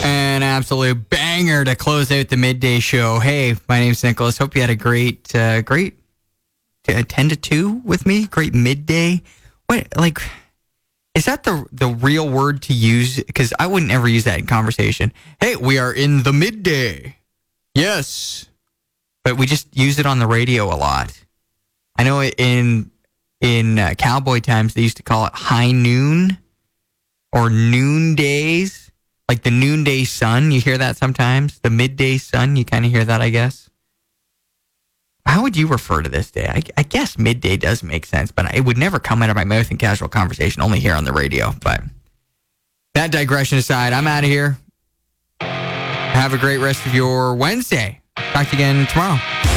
An absolute banger to close out the midday show. Hey, my name's Nicholas. Hope you had a great 10 to 2 with me. Great midday. What, like, is that the real word to use? Because I wouldn't ever use that in conversation. Hey, we are in the midday. Yes. But we just use it on the radio a lot. I know in cowboy times, they used to call it high noon or noondays. Like the noonday sun, you hear that sometimes. The midday sun, you kind of hear that, I guess. How would you refer to this day? I guess midday does make sense, but it would never come out of my mouth in casual conversation, only here on the radio. But that digression aside, I'm out of here. Have a great rest of your Wednesday. Talk to you again tomorrow.